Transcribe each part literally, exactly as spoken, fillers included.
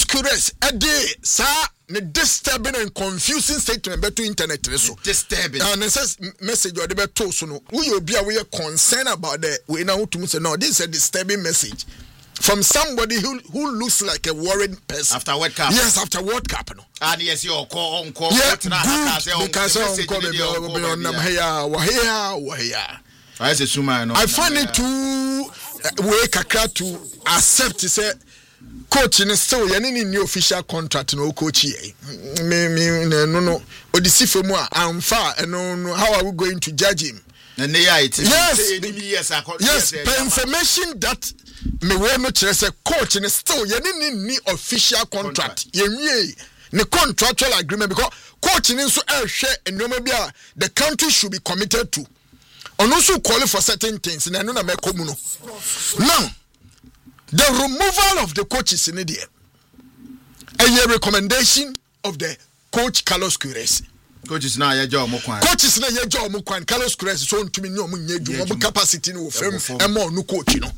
Carlos Queiroz a day sir the disturbing and confusing statement beto internet so disturbing and it says message or the beto so no we will be aware concerned about the we now to say no this is a disturbing message from somebody who who looks like a worried person after World Cup. Yes, after World Cup no. And yes, your call on call. Yeah, good, because on call be on them here, wa here, wa here. I say suma no. I find it too way kakra to accept say coach in still ye ni new official contract no coach here. Me me no no. Odisi femu a amfa no no how are we going to judge him? And they are it. Yes, yes, yes, per information that me we no kire say coach in still ye ni ni official contract. Ye wie the contractual agreement because coaching in so ehwe enoma bia the country should be committed to. On also call for certain things and I know na me komu no. Now the removal of the coaches in the a recommendation of the coach Carlos Queiroz. Coaches na ye job mo kwan. Coaches na ye job mo kwan Carlos Queiroz so ntumi ni omo nya adwuma mo capacity no fam e ma no coach no.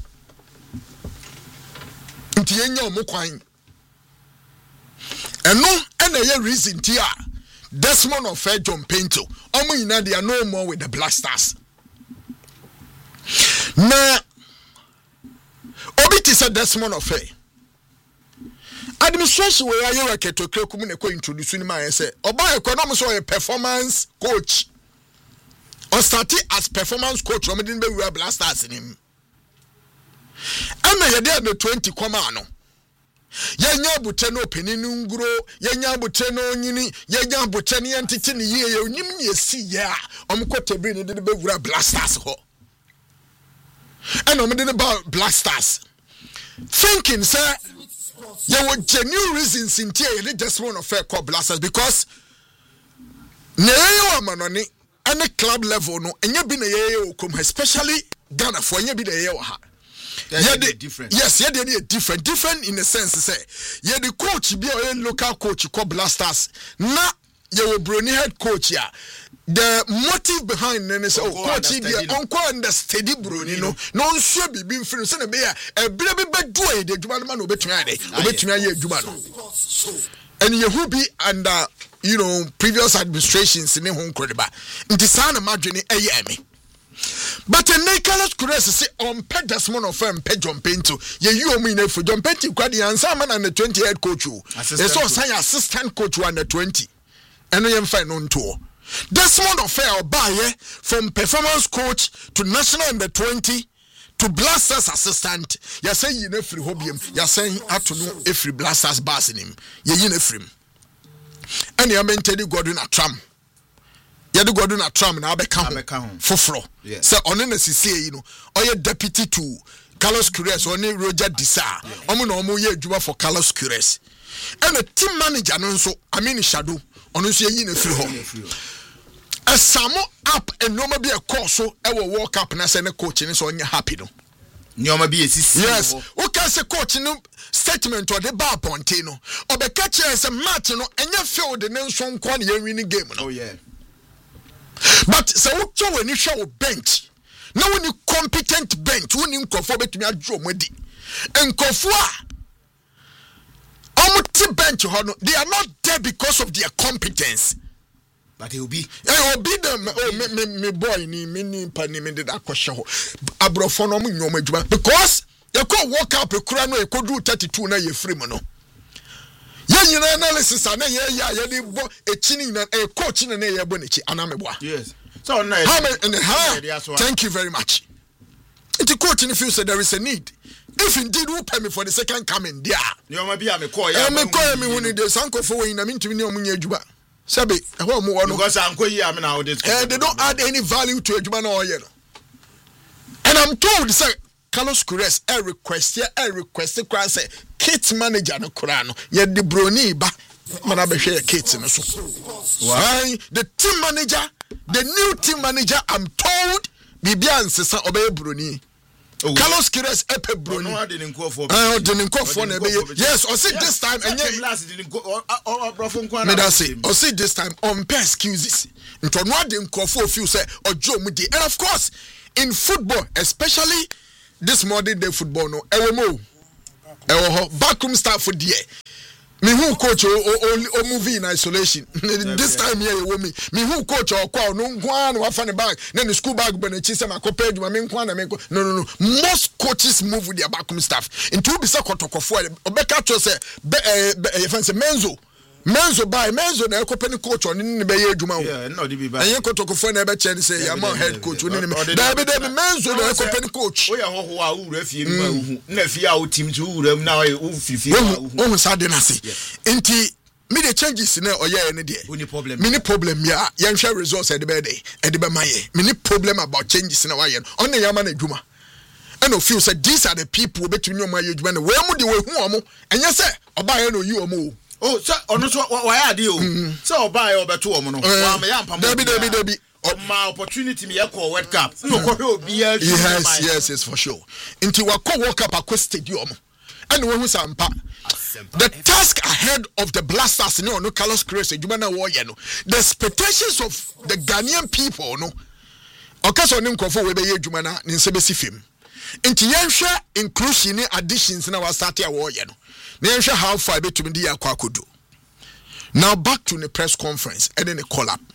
Nti ye nya omo kwan. And no, and a reason here. Desmond of Fair John Pinto. Omo ina they are no more with the Black Stars. Now, Obiti said Desmond of Fair. Administration where you work to Krekumune introduce in my say, Oba economics or a performance coach. Or started as performance coach, or didn't be Black Stars in him. And I had the twenty command. Yenya buteno peninu ngro yenya buteno nyini yenya buteni entity ni ye onim ni esi ya omkote bri ni de bewura blasters ho and om de ba blasters thinking say there were genuine reasons in tie they just want to fair call blasters because ne yo amanoni any club level no enye bi na ye okom especially Ghana for enye bi na ye ha. Yeah, they different. Yes, yeah, they different. Different in the sense, say, yeah, the coach be a local coach called Blasters. Now, you Brony head coach here. The motive behind it is, oh, coach, be uncle understudy Brony, no, no, sure be being friends. And a bear, a baby bed doy, the Juman will be trying it, will be trying it, Juman. And you who be under, you know, previous administrations in the home credible. In the sound of margin, a yammy. But a Nicholas Queiroz say on pet Desmond of Firm pet John Pinto. Ye you mean for John Pinto quite the answer man and the twenty head coach. It's all say assistant coach one the twenty. And we am fine on tour. Desmond of Fair buy from performance coach to national under twenty to Blasters assistant. You say you know free hobium. You saying at to know every Blasters bass in him. Ye you know free. And you mean Teddy Gordon a tram. You do go do na tram na abeka ho foforo say ono na sisi you know oye deputy to Carlos Queiroz oni Roger Disa omo na omo ye adwuma for Carlos Queiroz and the team manager no so I mean Shadow ono so yi na firi ho a samo up and no be a course so e wo World Cup na say na coach ni so onya happy no nyoma bi esisi yes who can say coach no statement or the bar ponte no obeka che say match no enya field ne nso nko na ye win game no oh yeah. But so when you show bench, now when you competent bench, when you conform to me, I draw medi and Kofua. Almost bench, they are not there because of their competence. But he will be. I will be them. Oh, me, me, me boy, ni mini pani me did that question. Abrofono mu nyoma juma because you could walk up a crown, you could do thirty-two na ye free mono. Ye nyina analysis ana ye ya ye dey bo echini na e coach na ye bo nechi anamebwa. Yes. So na thank you very much. It coach in feel say there is a need. If indeed who pay me for the second coming there. You ma bia me call ya. Me call me when the sanko for we na me ntimi ne omunya adwuma. Sabe, e ho mo no. Because anko yi am na this. Eh they don't add any value to adwuma na oye no. And I'm told say Carlos Queiroz a request here a request kwa say kit manager no kura no ye de broni ba mana be hwe kit no so why the team manager the new team manager I'm told bibia nsesa obey broni oh, Carlos Queiroz a pe broni no ade nko for ah ade nko for na be yes or see this time enye last did nko or brofo nko na say or see this time on pay excuses nto no ade nko for feel say ojo mu di and of course in football especially this modern day football no ewemo eh backroom staff for there. Me who coach o o movie in isolation. This time here you me. Me who coach or call no one wa fan bag. Then the school bag when chise ma koped ma me nkwana me. No no no. Most coaches move with their backroom staff. Into be say kotokofo obeka to say e fan say Menzo. Menzo by Menzo na ekopeni coach on ni be ye adwuma wo. Yeah, no dey be bad. Enye kotokofo na be che say ya ma head coach oni ni. Da be dey Menzo na ekopeni coach. O ya hoho a wura fie ni ma hu. Na fie a wo team to wura na wo fifi a hu. O sa de na se. Enti me the changes na oye ne de. Oni problem. Me ni problem ya. Yan share results e de be dey. E de be maye. Me ni problem about changes na wa ye. On na ya ma na adwuma. And feel say these are the people between you and my adwuma. We mu de we hu omo. Enye say oba ye no yi omo. Oh, so ono so why are you? So buy obeto omo no. Wa me yam pam. Debi debi debi. My opportunity me call World Cup. No ko be yes, yes, yes for sure. Into wa call World Cup akwa stadium. And we hu sampa. The task ahead of the Blasters no no Carlos Queiroz adwuma na wo ye no. The expectations of the Ghanaian people no. Okaso ni nkofo we be ye adwuma na ni nsebesi fim. Into yenhwe inclusion ni additions na wa start ya wo ye no. How far between the Akwakudu. Now back to the press conference and then the call up.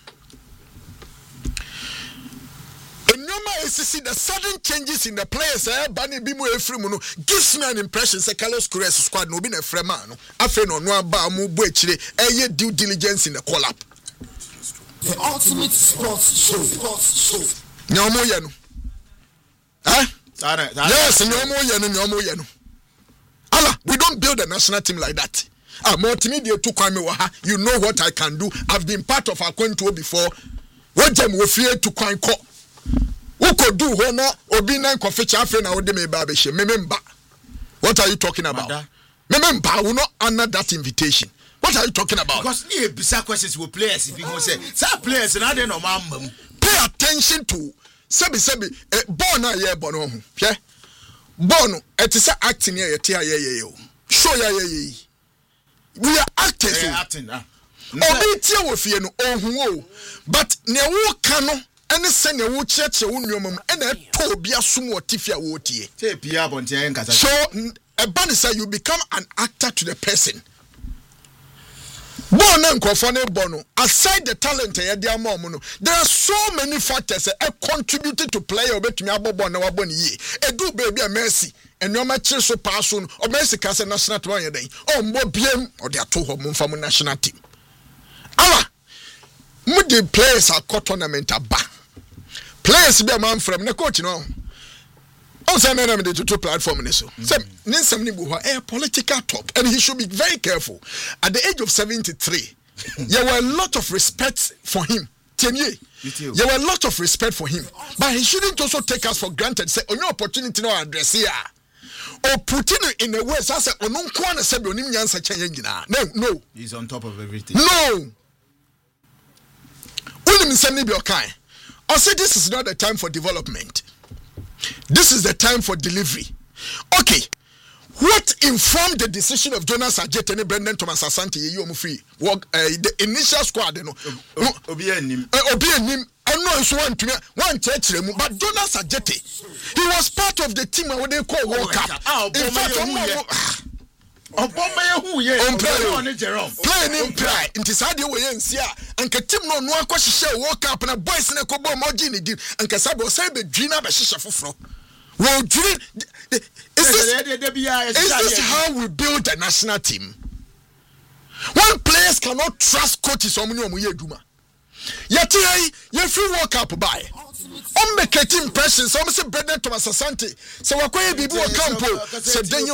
And no see the sudden changes in the players. Eh, Bani Bimu Efrimuno gives me an impression. Say Carlos Queiroz squad no been a Fremano. After no no ba mu buechire. Eh, due diligence in the call up. The ultimate sports show. Sports show. Nyomo yenu. Huh? Yes, no nyomo yenu, nyomo yenu. Allah, we don't build a national team like that. Ah, multimedia to Kwame Waha. You know what I can do. I've been part of our Kwento before. What them we fear to Kwanko. Who could do Hona or be nine coffee chaffin or de me babeshe? Mememba. What are you talking about? Mememba will not honor that invitation. What are you talking about? Because the bizarre questions will players if you go say, some players and I don't know, ma'am. Pay attention to Sebi Sebi, eh, born a year bono. Yeah. Bono, it is acting here, tia ye yo. Show ya ye. We are actors. We are acting. Obi tia wo fie no ohun o. But ne wo ka no, ene se ne wo cheche wo nuomum, ene to obi asum wo tifia wo tie. Te pia bonte en kasa. So, ebani say you become an actor to the person. Born and confone bono. Aside the talent ye dia mom no, there are so many factors that contributed to player obetumi abobo na waboni ye. Edu baby a Messi, and no match so pass on or Messi can say national team one day. Oh, more B M or they are two home from national team. Ala, mudi players are cut tournament aba. Players be a man from the coach no. On say na me the two platform ni so. Say ninsam ni bu a political talk, and he should be very careful. At the age of seventy-three, there were a lot of respect for him. Ten years. There were a lot of respect for him, but he shouldn't also take us for granted. Say, on your opportunity no address here, or put it in a way. So I say, on no corner say, on him yansa change na. No, no. He's on top of everything. No. Only say me be okay. I say this is not the time for development. This is the time for delivery. Okay. What informed the decision of Jonas Ajete and Brendan Thomas Asante you free? Work uh, the initial squad, you know. Obi enim. Obi enim. I know it's one to me, one church, but Jonas Ajete, he was part of the team what they call World Cup. In fact, Obama who ye on Jerome. Playing in pride. It is how they were in Sia. And Katim no no question World Cup and a boys in a Kobo Mojini did. And Kasabo said the Gina Bashisha Fufro. Well, is this, is this how we build a national team? One players cannot trust coaches on Muyeduma. Yeti, you free World Cup by. On make it impressions, some say Brendan Thomas Asante. So what can be a campo? Said Daniel.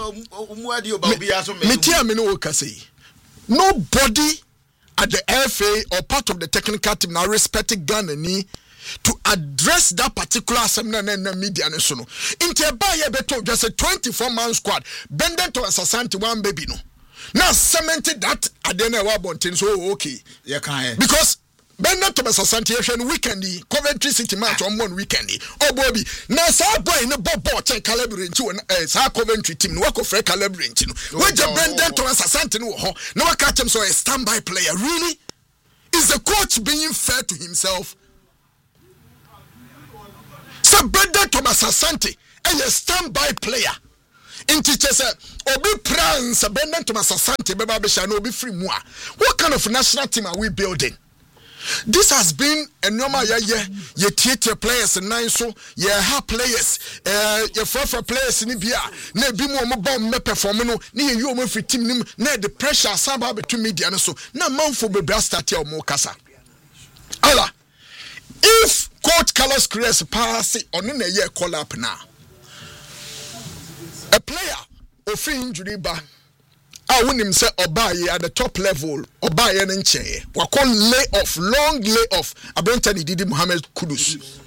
Metia Mino Kasi. Nobody at the F A or part of the technical team now respected Ghana ni to address that particular seminar and media and so on. Into a buyer better just a twenty-four man squad. Brendan Thomas Asante one baby no. Now cemented that at the end of our so okay. Yeah, can because Brendan Thomas Asante yɛhwɛ weekendi Coventry City match on one weekendi oh boy na saa boy ne bob ball check calibrate nti won eh saa Coventry team no wako frɛ calibrate nti no we just Brendan Thomas Asante no ho na waka chem so a standby player. Really, is the coach being fair to himself? So Brendan Thomas Asante is a standby player Inti chese obi Prince Brendan Thomas Asante beba be sha no obi free mu a. What kind of national team are we building? This has been a normal year, ye theater players and nine so ye ha players, uh, ye for players in Ibia, ne be more bomb me performing, ne you mo free team nim, ne the pressure samba between media and so. Na man for be start your more kasa. Allah, if Coach Carlos Queiroz pass on in a year call up now, a player of free injury ba. I want him say Obaye at the top level. Obaye and Nche. We call lay off, long lay off. Abrentani Didi Mohamed Kudus.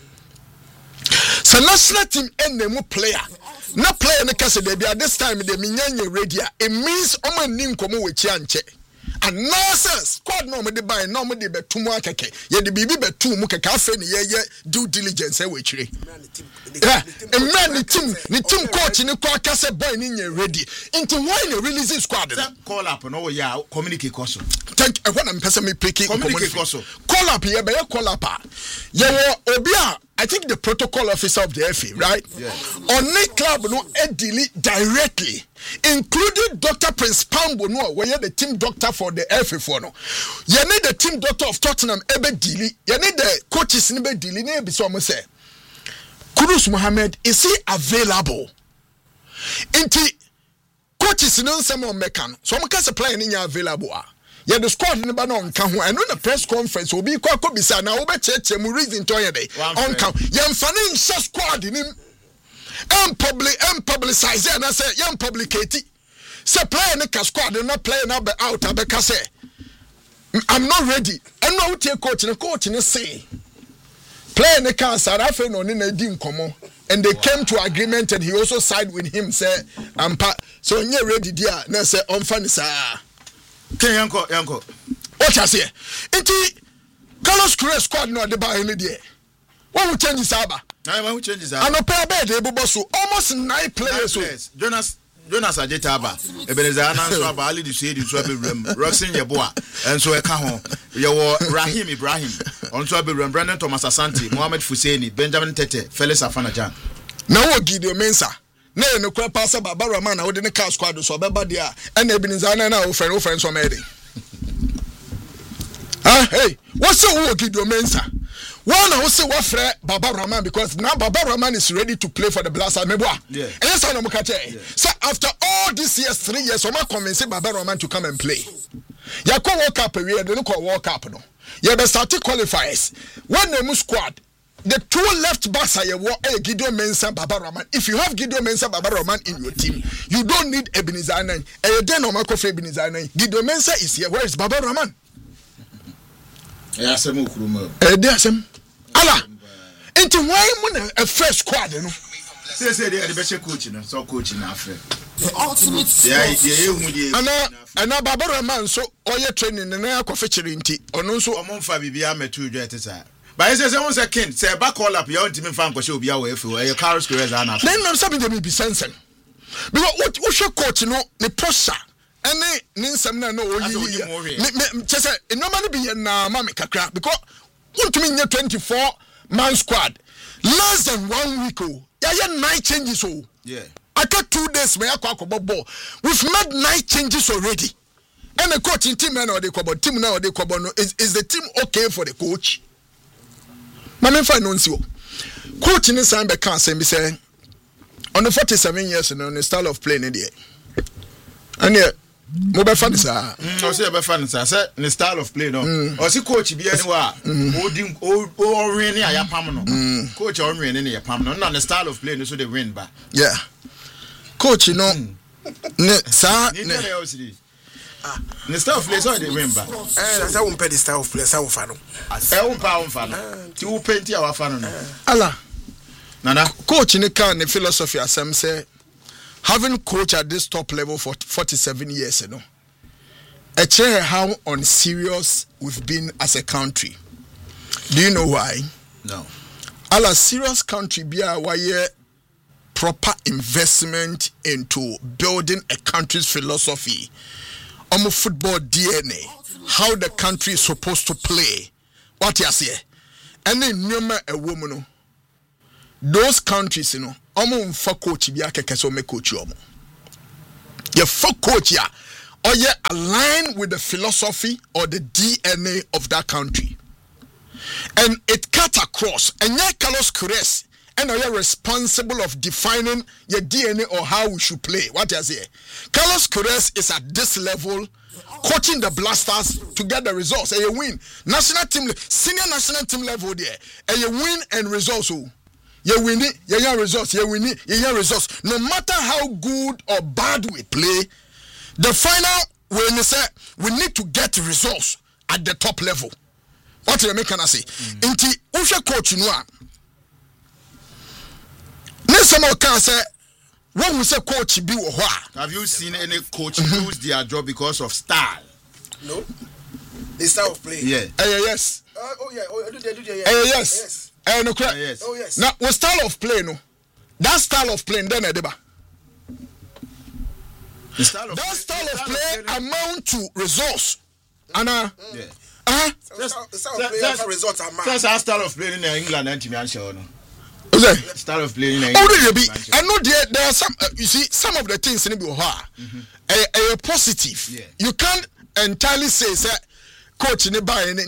So national team and the player. No player na kase de bia this time de minyanye radio. It means omo nim komo we chianche. And nonsense. Squad no me de buy no me de betu mu akeke. Ye de bibi betu mu keke afa ne ye ye due diligence e we chire. Yeah, a man the team, the team coach in the call kase boy ni ready. Into why the release squad. Call up no yeah, communicate koso. Thank you. When I'm person me picking communicate koso. Call up here, be call up. Ye wo obia I think the protocol officer of the F A, right? Yeah. On the club no edili directly, including Doctor Prince Pambo no, where the team doctor for the F A for no. You need the team doctor of Tottenham ebe dili. You need the coaches in ebe dili. Ne be so mo say. Kudus Mohammed, is he available? Inti coaches no some on mekan. So I'm can supply any available. Yeah, the squad in the banon can who and on the press conference will be quite could be said now over church and reason to your day. On count young fanning squad in him and public and publicize and I say young publicity. Say playing a squad and not playing out out of the casse. I'm not ready. I'm not your coach and the coach in the say. Playing the cancer, I feel no in a dim common. And they wow. came to agreement and he also signed with him, say, I'm pa so you're ready, dear. Now say, on funny, sir. Okay, Yanko, Yanko. What I say? Inti Carlos Queiroz squad no the bar any day. What will change his abba? I want to change his abba. And a pair bed, able boss, almost nine players. Nine players. Jonas. Jonas Ajetaba, Ebenezer Ananso Abali the Shady Swabby Room, Roxin Yaboa, and so a Kahon, Yaw Rahim Ibrahim, on Swabby Room, Brandon Thomas Asante, Mohamed Fuseni, Benjamin Tete, Felis Afanajan. Now, Gideon Mensa. No, no crap passer Barbara Man, I wouldn't cast squad, so Babadia, and Ebenezer Anana, friend, friends from Eddie. Ah, hey, what's so Gideon Mensa? One I will say what Fred Baba Rahman because now Baba Rahman is ready to play for the Blaster Meboa. Yeah. And yes, I know Mukate. So after all these years, three years, I'm not convinced Baba Rahman to come and play. You can walk up a year, they don't call walk up. No, you have started qualifiers. One name squad. The two left backs are your Gideon Mensah, Baba Rahman. If you have Gideon Mensah, Baba Rahman in your team, you don't need Ebenezer Anai. And then no Marco Ebenezer Anai. Gideon Mensah is here. Where is Baba Rahman? Yes, I'm a Eh, there's him. Allah. Into why when a fresh squad, you know? Say, say, they are the best coaching, so coaching after. The ultimate yeah, and now, and now, Baba Rahman, so all your training and now featuring tea, or no, so I'm on Fabia, met two dresses. But I say, someone said, Ken, say, back all up your team fan, because you'll be away for your Carlos Queiroz. Then I'm something that will be sensing. Because what what should coach, you know, the pressure. And then, Ninsam, no, just say, normally be in Mammy Kakra, because what to mean your twenty-four man squad less than one week oh yeah yeah nine changes oh yeah I got two days where I call ball we've made nine changes already and the coaching team now they call team now they call is is the team okay for the coach my find no see coach in this time can't say me say on the forty-seven years and on the style of playing in there and yeah mobile fan sir I say be fan sir say the style of play no or see coach bi anywhere o o o win ni ayapam no coach o win ni ayapam no na the style of play no so they win ba yeah coach you know ne sir ne the style of play so they win ba eh that's how we pay the style of play so we fan no eh we pa we fan no ti we paint our fan no ala nana coach ne kan the philosophy asem say having coach at this top level for forty-seven years, you know, I check how unserious we've been as a country. Do you know why? No. All a serious country be a why proper investment into building a country's philosophy, um, football D N A, how the country is supposed to play. What you say? And then remember a woman. Those countries, you know, omo mfa coach bi akeke so me coach omo Your full coach ya or you align with the philosophy or the D N A of that country. And it cut across. And yeah, Carlos Queiroz, and are you responsible of defining your D N A or how we should play? What I say? Carlos Queiroz is at this level, coaching the Blasters to get the results. And you win national team, senior national team level there, and you win and results. You win it, you get results. You win it, you get results. No matter how good or bad we play, the final when you say we need to get results at the top level. What do you make? Can I say? Inti usha coach noa. Nesamo can say when we say coach be wo ho a. Have you seen any coach lose their job because of style? No. The style of play. Yeah. Uh, yes. Uh, oh yeah. Oh, do they do they? Uh, yes. Yes. Uh, no, uh, yes. Oh yes. Now, what style of play no? That style of play then edeba. The style of That play, style of style play, of play amount to results. Anna. yeah. Uh-huh. The style the style of play as a result are That's man. our style of playing in England and Timmy Anshaw. Okay. Style of playing in Oh, England. really be. I know there, there are some. Uh, you see, some of the things in the mm-hmm. a, a positive. Yeah. You can't entirely say, say, coach in the buy and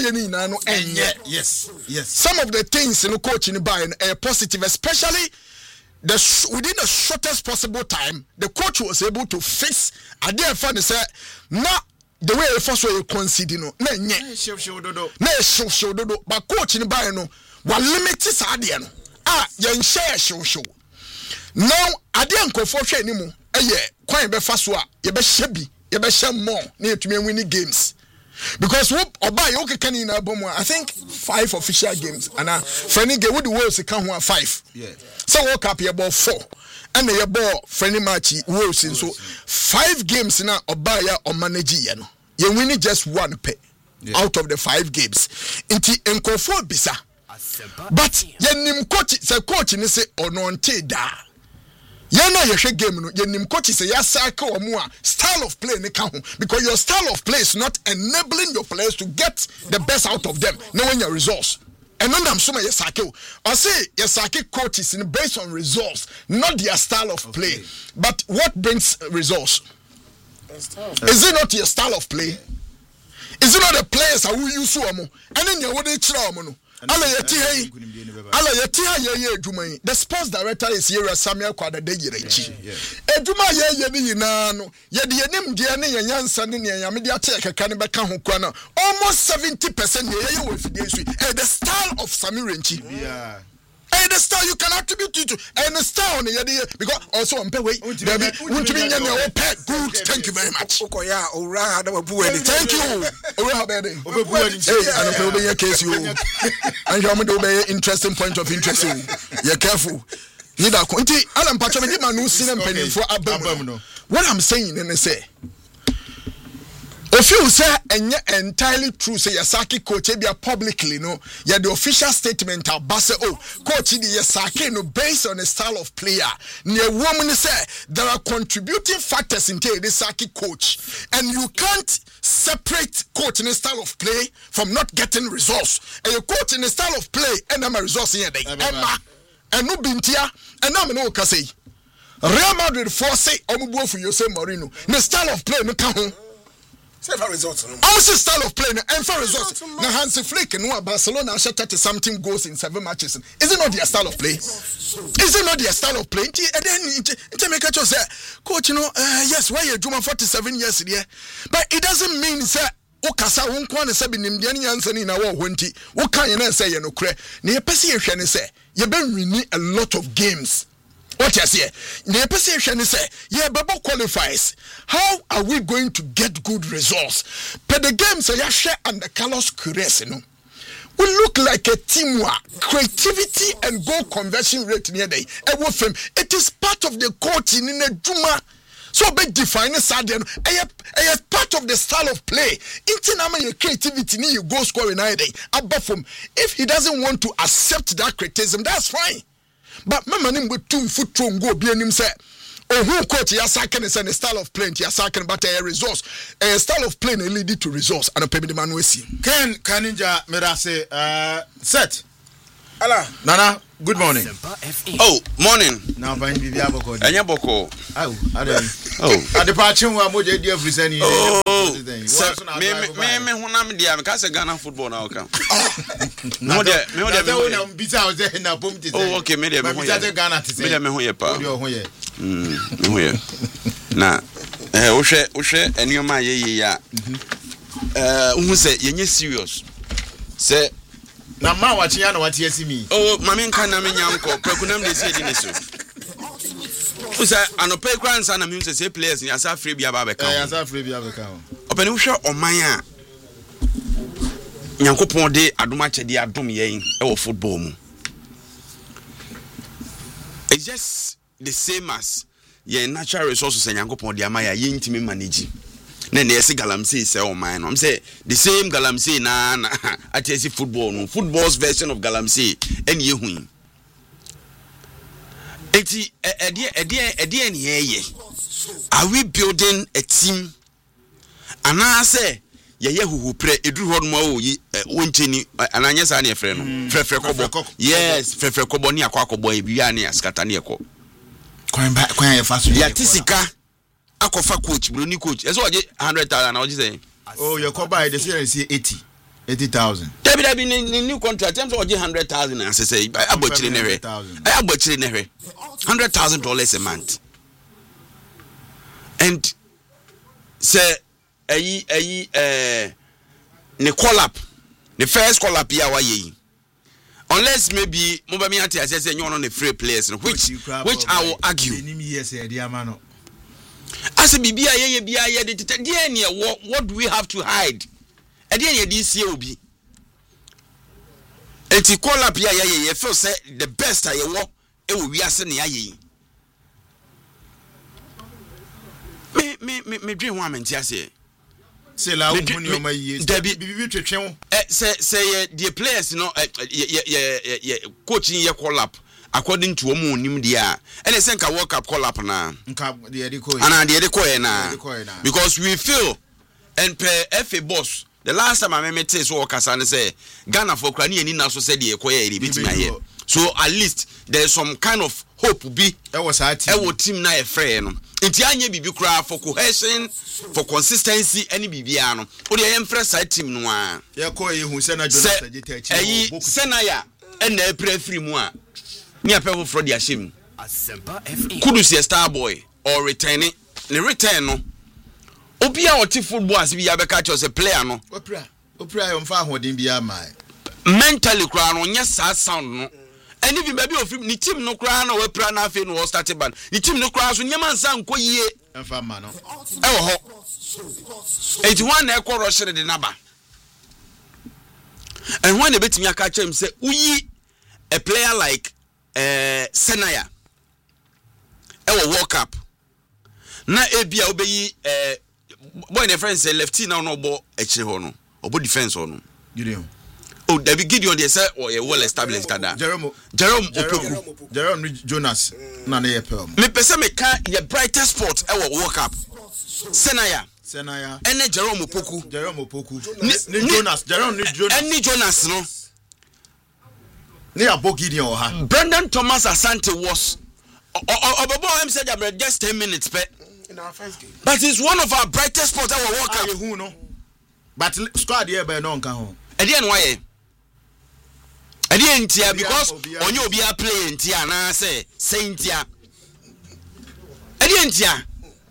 yes, yes. some of the things in the coach in the buy a positive, especially the sh- within the shortest possible time, the coach was able to fix. I didn't find say not the way first way you consider no. Na nye. Show show dodo. Na show show dodo. But coach in the buy no. Wa limit sadia no. Ah, yen share show show. Now, ade ankofo hwe ni mu. Eye kwan be fa so a ye be hye bi, ye be hye more na yetumi win games. Because what oba you can in album, I think five official games and a friendly game with the Wolves can one five. Yeah. So World Cup you about four. And the ball friendly match Wolves so five games now oba ya or manage ya no. You win just one pay yeah. out of the five games. Inti enkofo bisa. But yenim coach say coach ni say ononte da. Yana yehwe game no yenim coach say ya cycle omo a style of play ne ka ho because your style of play is not enabling your players to get the best out of them now when your results and when I'm so my cycle I say your cycle coaches in based on results not their style of play okay. But what brings results is it not your style of play is it not the players who you so omo and then you what they try omo no ala yeti hey ala yeti ha ye ye adwuma yi the sports director is here Samuel Kwada de yire chi adwuma ye ye ni yina no ye de yenim de ne yanyansa ne ne yame de ate keka ne beka ho kwa no almost seventy percent ye ye we fidie su the style of Samuel Renchi yeah. And the style you can attribute it to and the style on the because also on pay wait there be want to be your pet good thank you very much Okoya ora ada bu eni thank you ora ha be dey obebu eni hey and pay be case you and you am do be interesting point of interest you you careful need that nti alam pacho me di manu sinem penifo abam no what I'm saying and say if you say entirely true, say Yasaki coach be publicly no, yeah the official statement of Basse oh coach the Yasaki no based on the style of player. Near woman say there are contributing factors in the Saki coach, and you can't separate coach in the style of play from not getting results. And you coach in the style of play and I'm a results here. Emma and no bintia and I'm no say Real Madrid force say Omubo for Jose Mourinho. The style of play no can. Say for results. Also style of play and for results. Now Hansi Flick and Barcelona shot thirty something goals in seven matches. Is it not their style of play? Is it not their style of play? And then to make it say, coach, you know, uh, yes, why you doing forty-seven years here? But it doesn't mean say Okasa won't want to say Nimdian Yansen in our winty. What can you say? You know, cre near Pessi say you've been winning a lot of games. What you say? The perception is say, yeah, Baba qualifies. How are we going to get good results? But the games are share and the Carlos Queiroz, you know. We look like a teamwork, creativity and goal conversion rate near day. It is part of the coaching in a Juma. So be defining Saturday. I have part of the style of play. Intinama your creativity ni you go scoring every day. Above him, if he doesn't want to accept that criticism, that's fine. But my man with two foot to go be him say, oh, who coach ya second is a style of playing ya second, but a resource, a style of playing lead to resource and a pay the man we see. Ken Kaninja Merase uh set. Ala Nana Good morning. Oh, morning. Now find me via boko. Anya boko. Oh, ade. Oh. Ade pa chenwa mo je dia frisani. Oh. Me me me honam dia me ka se Ghana football na oka. No de me ho de me. Na na mbisa o se na pom ti se. Oh, okay, me de me ho. Me Ghana ti se. Me de me ho ye pa. Ode ho ye. Mm, me ho ye. Na eh wo hwe wo hwe enioma ye ye ya. Eh, wo se ye nye serious. Se na ma wa chiya na wa tie simi. Oh, mami nka na me nyanko, prekunam de se di ne so. Usa anope kra nsa na me say say players ni asa free bia ba be ka. Eh, asa free bia be ka. Opani wo hwe oman a Nyankopon de adoma chede adom yen e wo football mu. It's just the same as your natural resources and Nyankopon de amaya yen ntimi manage. Na na ese galamsey say oman no. I'm say the same galamsey na na atesi football no. Football's version of galamsey ene ye hu. Eti ede ede ede ene ye. Are we building a team? Ana say ye ye huhu pre eduru ho no o yi woncheni ananya sa na e frɛ no frɛfrɛ kɔbɔ. Yes, frɛfrɛ kɔbɔ ni akɔ akɔbɔ e bia na askata na ekɔ. Kwan ba kwan ye fa so. Ya tisika akofa coach bro ni coach. Eso oje one hundred thousand na oje say. Oh, your cover they say say eighty eighty thousand. Debi debi ni new contract terms oje one hundred thousand na say say abochire ne hwe. Ai abochire ne hwe. one hundred thousand dollars a month. And say ayi ayi eh ne call up the first call up ya wa ye. Unless maybe Mobami Ati has said you're on a free players, which which I will argue. As a B B I A B I A, what do we have to hide? At the end of this year will be. And to call up ya ya first say the best I walk, it will be a senior ye. Me me me me dream one man say. Say la unhuni o mayi Debi bibi twetwe eh say say the players no eh coaching ye call up according to omo nim dia and say nka World Cup call up na nka de de ko ana de de ko na because we feel and per F A boss the last time I met say so okasa ne say Ghana for kra ni ani na so say de ko ye bitimi aye so at least there's some kind of hope be e was our team e wo team na e frɛ no enti anye bibi kra for cohesion for consistency any bibia no o de yem frɛ side team no a ye ko ye hu se na Jonas Agita chi ayi senaya e na pre free mu a ni apɛ for de ahyem Kudus ye star boy or returning the return no obi a oti football as bi ya be catch us a player no opra opra yo mfa ahoden bia mai mentally kra no nya sa sound no and if you baby of ni team no kra na we pra na afi no start ban ni team no kra so nyama nsa nko yie emfa ma no e wo ho eighty-one na e ko rush de naba and when they bet me aka chem say uyi a player like uh Senaya e wo World Cup na ebia obeyi eh boy na friend say lefty na no bo e kire ho no obo defense ho no Gideon. Oh, David Gideon they say oh a well established kada. Jerome Jerome Opoku. Jerome Jonas na na yepel. Me pese me ka your brightest spot e wo World Cup. Senaya. Senaya. Ene Jerome Opoku. Jerome Opoku. Ni Jonas, Jerome ni Jonas. Ene Jonas no. Ni abo Gideon ha. Brendan Thomas Asante was Obobo am said just ten minutes pe. In our first game. But it's one of our brightest spots our World Cup. Who no? But squad here by no nka ho. E dey why e dey ntia because onye obi a play ntia na say say ntia e dey ntia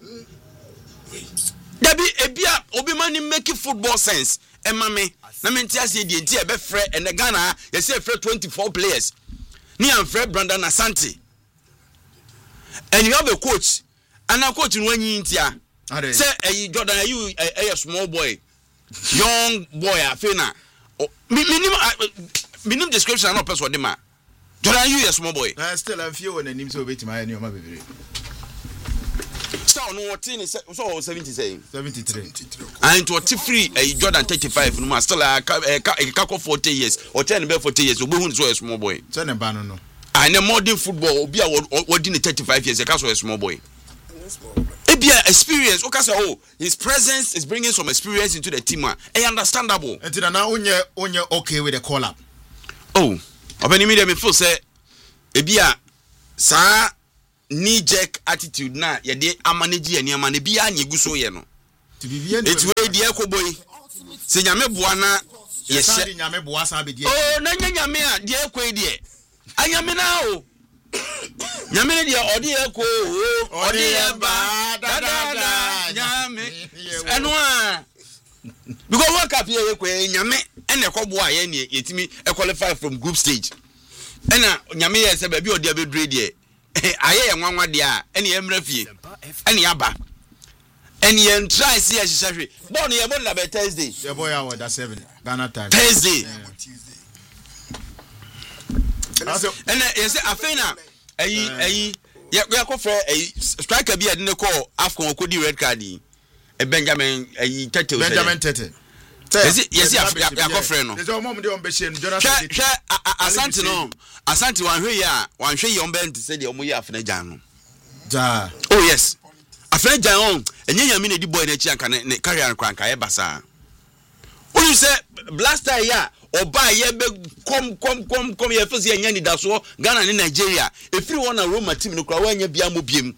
dabi ebia obi mani make football sense e ma me na me ntia say dey ntia be frɛ and the Ghana you say frɛ twenty-four players ni am frɛ Brandon Asante and you have a coach and a coach in one ntia say eh Jordan are you a small boy young boy afena minimum minimum description no person dem a Jordan you a small boy I still am few when him so beti my name bebre so no what in so seventy say seventy-three and to what free a Jordan thirty-five no still a ka forty years or ten be forty years obo hu so a small boy so ne ba no no and modern football obi a wodi ne thirty-five years e ka so a small boy Ebia experience okay say oh his presence is bringing some experience into the team ah eh understandable until now onye onye okay with the call up oh obani media me feel say ebia sa knee jerk attitude na ye de amanage ani amane bia anye gu so ye no eti we de ekoboy se nyame boa na ye se nyame boa sa be de oh na nyame a de ekoi de anyame na o nyame ne de odi eko odi e ba da da da nyame eno a because what cap ye ekoi nyame ene ekoboa ye ne yetimi e qualify from group stage ena nyame ye se ba bi odi abedre de aye ye nwanwa de a ene ye mra fie ene yaba ene ye try see ye hihwe born ye born na be Thursday ye boy hour that seven Ghana time Thursday ene ye se afena ayi ayi ye ye ko frɛ ayi striker bi ade ne call Afcon okodi red card yi e Benjamin ayi Tete Benjamin Tete yes yes ya ko frɛ no there's a mom de on be shame Jonathan hwɛ Asante no Asante wan hwɛ ya wan hwɛ ye on be nti sɛ de omo ye afena jan no ja oh yes afena jan on enye nyame ne di boy na chi anka ne career kranka ye basa onu sɛ blaster ya oba ye be kom kom kom kom ye fese ye nya ni daso Ghana ne Nigeria efiri won na Roma team no kra wa nya bia mo biem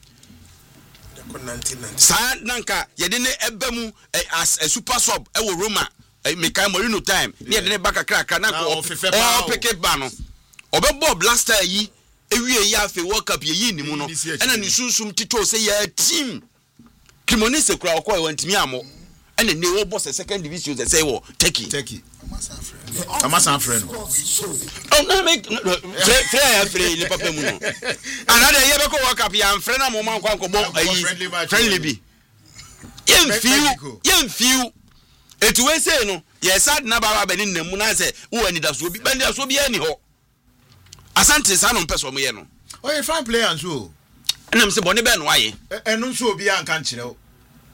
sa nanka ye de ne eba mu as a super sub e wo Roma Mikel Merino time ne de ne baka kraka na ko o pick ba no obebo blaster yi ewie ya afi World Cup ye yi ni mu no ena ni sunsum tito say ya team Cremonese kra ko e wantimi amo ena ne wo boss second division say wo Turkey Turkey Amasa friend oh no make free ya free le papa mu no another ye be ko World Cup ya friend na mo man kwa ko bo ayi friendly bi yen fiu yen fiu etu we say no ye sad na baba be ni namu na say wo ani da so bi ben da so bi ani ho Asante sa no mpeso mo ye no oh you fine player and so enam se bone be no aye enu so obi an kan kire o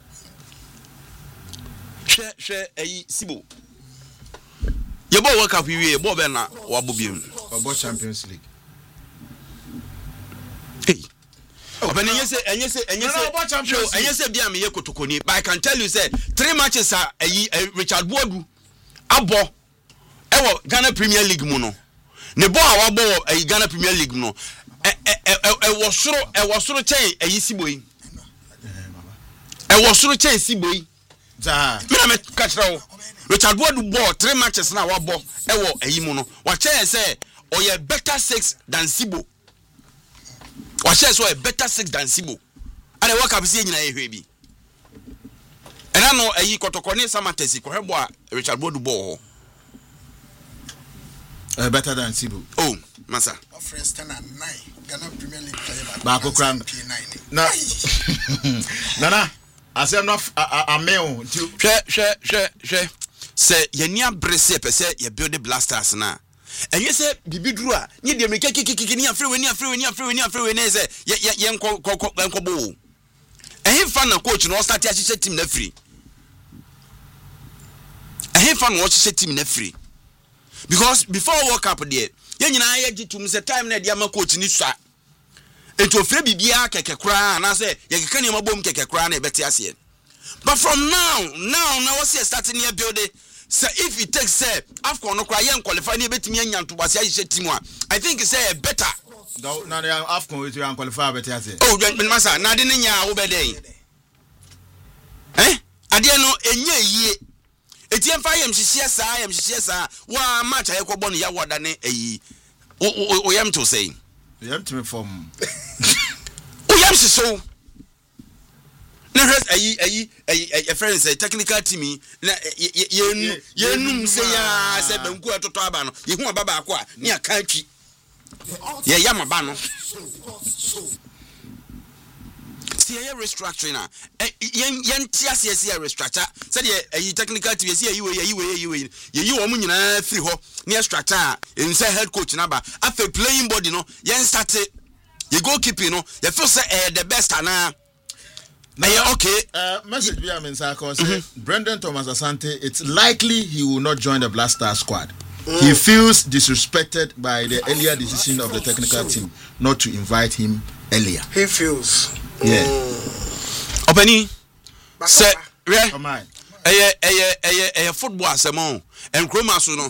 hwe hwe ayi sibo ye bo World Cup wi bo be na wa bo biem obo Champions League hey oba ne yese enyese enyese show enyese bia me ye kotokoni but I can tell you say three matches are ayi Richard Boadu abo ewo Ghana Premier League mu no ne bo a wabo ayi Ghana Premier League no e e e wo soro e wo soro chen ayi siboyi e wo soro chen siboyi za me na me ka kira wo Richard Boadu ball three matches na wabo ewo ayi mu no wa chen say oye better six than Sibo wa chen so a better six than Sibo and World Cup see nyina ye hwe bi ena no ayi kotokoni samatesi ko hebo a Richard Boadu ball uh, better than Sibo oh masa first ten and nine Ghana Premier League player ba ko kran na nana asem no ameo hwe hwe hwe hwe se yeni abrese pese ye build blasters na enye se bibiduru a nye de meke kikiki ni afrewe ni afrewe ni afrewe ni afrewe ne se ye ye enko enko bo ehin fan na coach no start a hye team na free ehin fan no hye team na free because before World Cup there ye nyina ye gitum se time na dia ma coach ni sua ento free bibia keke kura na se ye keke ni mabom keke kura na e beti ase but from now now now we see starting here building so if it takes say Afcon no cry and qualify ni betimi anya ntobase a hye team I think say better na na Afcon we to qualify beti ase oh masa na de nya wo beden eh ade no enye yie etiem fa yam hihie saa yam hihie saa wa match aye ko bonu ya woda ne eyi o yam to say yam to me from o yam so na res ayi ayi ayi friends technical team na yenu yenum say ya say banku atoto aba no ye hu aba ba ko a ne aka atwi ye yam aba no see ye restructuring na yen yen tiase ye see restructure say the ayi technical team see ayi we ayi we ayi we ye yi wo mu nyina free ho ne structure in say head coach na ba afa playing body no yen start ye goalkeeping no ye feel say eh the best ana na yeah, okay uh message be am inside cause Brendan Thomas Asante it's likely he will not join the Black Star squad. Mm. He feels disrespected by the earlier decision of the technical team not to invite him earlier. He feels yeah mm. Openi say come on eh eh eh eh football asemo en kroma so no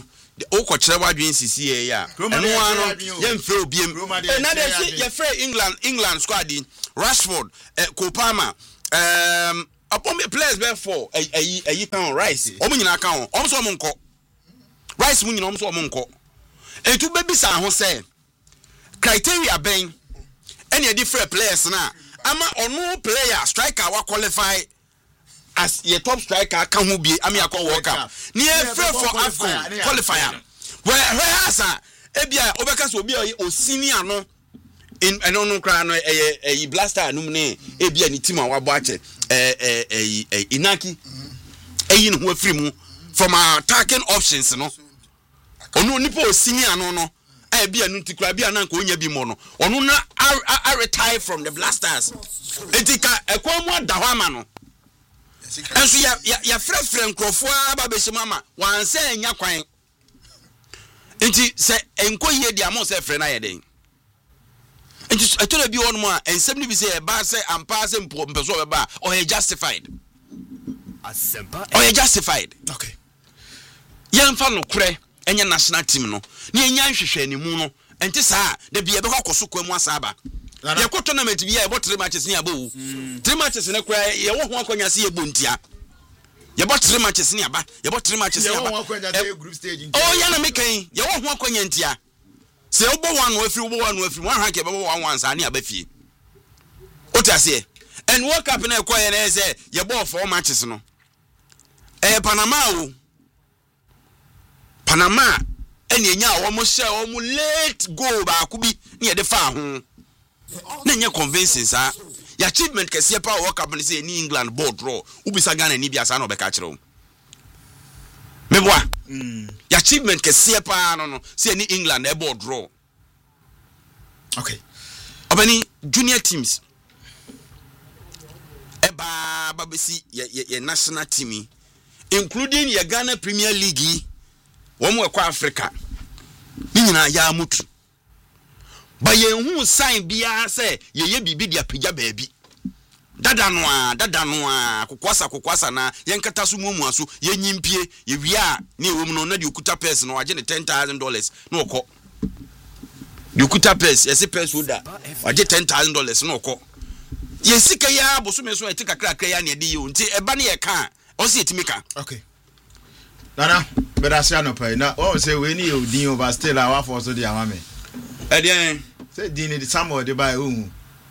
o ko kire wadwen sisi e ya eno ano ye mfre obiem e na de se ye free England England squad in Rashford eh, Kopama um upon me players be for ayi ayi kan Rice o munyina kan o o so mo nko Rice munyina o so mo nko etu be bisa ho say criteria ben any different players na ama ono player striker wa qualify as your top striker can who be ami akọ World Cup ni e free for AFCON qualifier where asa ebia obeka so obi o senior no in eno no kra no eh eh blaster anum ne ebia ni team awabo ache eh eh eh Inaki eh no ho afiri mu from our attacking options no ono nipa o senior no no eh bia no tikura bia na nka onya bi mo no ono na I retire from the Blasters etika ekwa mu adaho ama no enso ya ya frefre nkrofo aba be shimama wan se enya kwan enti se enkoyie dia mo se frɛ na yɛ den enti atoro bi won mo a ensem ni bi se e ba se ampa se mpeso be ba or he justified asempa or he justified okay yɛmfa no korɛ enya national team no ne enya nhwehwɛ ni mu no enti saa de bi e be kokoso kwa mu asaba ye ko tournament bi ya e bo three matches ni aba wu three matches ne kura ye wo ho akonya se ye bontia ye bo three matches ni aba ye bo three matches ni aba group stage oh ya na mekan ye wo ho akonya ntia se wo bo one no afiri wo bo one no afiri one rank ye bo one one sa ni aba fie o ta se and World Cup na e ko ye na say ye bo four matches no eh Panama o Panama eni enya wo mo share wo mo late goal ba ko bi ni ye de fa ho na nye convincing sa ya achievement kese pa World Cup ni say ni England board draw ubisa Ghana ni bia sa na obeka kire o meboa mm ya achievement kese pa no no say ni England e board draw okay obani junior teams e ba ba besi ye, ye, ye national team including your Ghana Premier League wo mo ekwa Africa ni nyina ya mutu ba ye hu sign bia say ye ye bibi dia pagya baabi dada no a dada no a kokwasa kokwasa na ye nkata so mumu aso ye nyimpie ye wia ni ewom no na de okuta purse no waje ne ten thousand dollars na okọ de okuta purse ye se purse oda waje ten thousand dollars na okọ ye sika ya boso me so e tika kra kra ya na de ye nti e ba ne ye ka o se etimika okay nana bedasia no pay na o say we ni odin over still our for so de amame e de say din the somewhere de buy ohu